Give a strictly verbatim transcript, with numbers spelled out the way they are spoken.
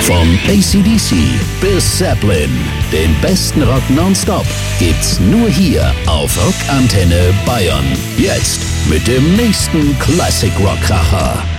Von A C D C bis Zeppelin, den besten Rock nonstop gibt's nur hier auf Rockantenne Bayern. Jetzt mit dem nächsten Classic Rock Kracher.